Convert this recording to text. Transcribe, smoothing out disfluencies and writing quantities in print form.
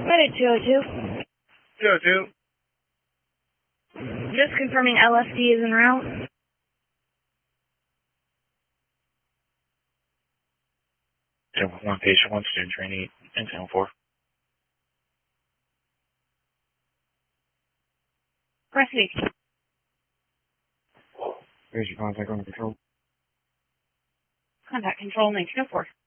United 202. 202. Just confirming LFD is en route. One patient, one student trainee, and 10-4. Proceed. Here's your contact under control. Contact control 1904.